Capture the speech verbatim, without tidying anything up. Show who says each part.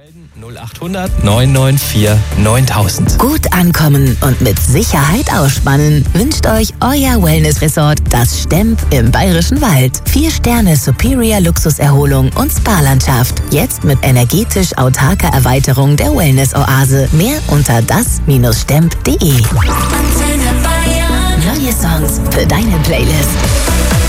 Speaker 1: null achthundert neun neun vier neuntausend.
Speaker 2: Gut ankommen und mit Sicherheit ausspannen wünscht euch euer Wellness-Resort, das Stemp im Bayerischen Wald. Vier Sterne Superior Luxuserholung und Spa-Landschaft. Jetzt mit energetisch autarker Erweiterung der Wellness-Oase. Mehr unter das Stemp punkt de. Neue Songs für deine Playlist.